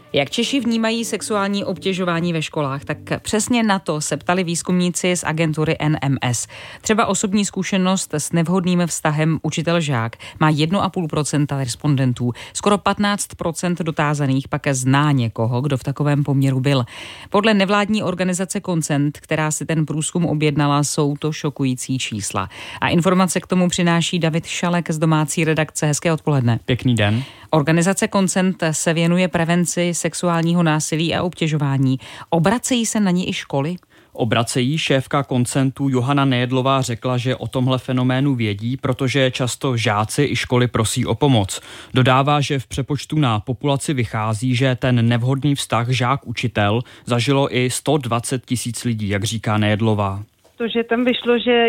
Jak Češi vnímají sexuální obtěžování ve školách, tak přesně na to se ptali výzkumníci z agentury NMS. Třeba osobní zkušenost s nevhodným vztahem učitel-žák má 1,5% respondentů. Skoro 15% dotázaných pak zná někoho, kdo v takovém poměru byl. Podle nevládní organizace Consent, která si ten průzkum objednala, jsou to šokující čísla. A informace k tomu přináší David Šalek z domácí redakce. Hezké odpoledne. Pěkný den. Organizace Consent se věnuje prevenci sexuálního násilí a obtěžování. Obracejí se na ně i školy? Obracejí. Šéfka Consentu Johana Nejedlová řekla, že o tomhle fenoménu vědí, protože často žáci i školy prosí o pomoc. Dodává, že v přepočtu na populaci vychází, že ten nevhodný vztah žák-učitel zažilo i 120 000 lidí, jak říká Nejedlová. To, že tam vyšlo, že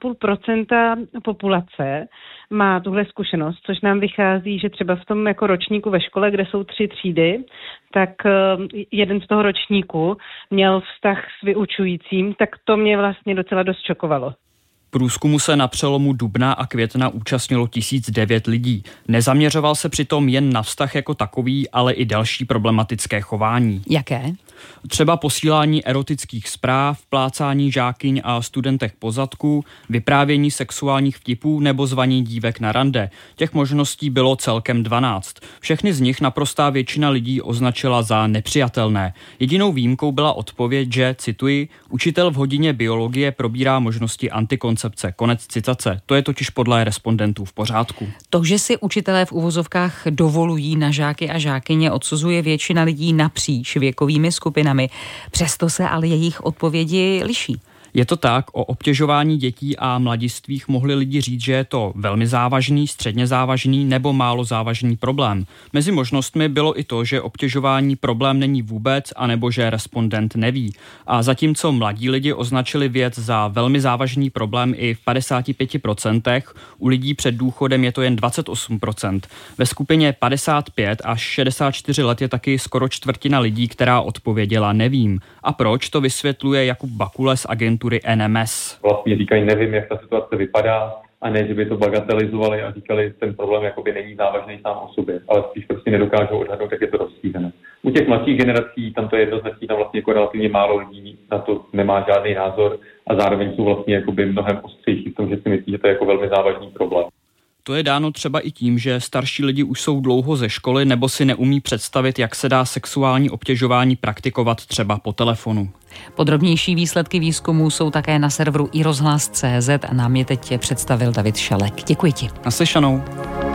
1,5% populace má tuhle zkušenost, což nám vychází, že třeba v tom jako ročníku ve škole, kde jsou 3 třídy, tak jeden z toho ročníku měl vztah s vyučujícím, tak to mě vlastně docela dost šokovalo. Průzkumu se na přelomu dubna a května účastnilo 1009 lidí. Nezaměřoval se přitom jen na vztah jako takový, ale i další problematické chování. Jaké? Třeba posílání erotických zpráv, plácání žákyň a studentek po zadku, vyprávění sexuálních vtipů nebo zvaní dívek na rande. Těch možností bylo celkem 12. Všechny z nich naprostá většina lidí označila za nepřijatelné. Jedinou výjimkou byla odpověď, že, cituji, učitel v hodině biologie probírá možnosti antikoncepce. Konec citace. To je totiž podle respondentů v pořádku. To, že si učitelé v uvozovkách dovolují na žáky a žákyně, odsuzuje většina lidí napříč věkovými skupinami. Přesto se ale jejich odpovědi liší. Je to tak, o obtěžování dětí a mladistvých mohli lidi říct, že je to velmi závažný, středně závažný nebo málo závažný problém. Mezi možnostmi bylo i to, že obtěžování problém není vůbec, anebo že respondent neví. A zatímco mladí lidi označili věc za velmi závažný problém i v 55%, u lidí před důchodem je to jen 28%. Ve skupině 55 až 64 let je taky skoro čtvrtina lidí, která odpověděla nevím. A proč, to vysvětluje Jakub Bakule z agentury NMS. Vlastně říkají, nevím, jak ta situace vypadá, a ne, že by to bagatelizovali a říkali, ten problém jakoby není závažný sám o sobě, ale spíš prostě nedokážou odhadnout, jak je to rozšířené. U těch mladších generací tam to je jednoznačně, tam vlastně jako relativně málo lidí na to nemá žádný názor a zároveň jsou vlastně jakoby mnohem ostřejší v tom, že si myslí, že to je jako velmi závažný problém. To je dáno třeba i tím, že starší lidi už jsou dlouho ze školy nebo si neumí představit, jak se dá sexuální obtěžování praktikovat třeba po telefonu. Podrobnější výsledky výzkumu jsou také na serveru iRozhlas.cz a nám je teď představil David Šalek. Děkuji ti. Naslyšenou.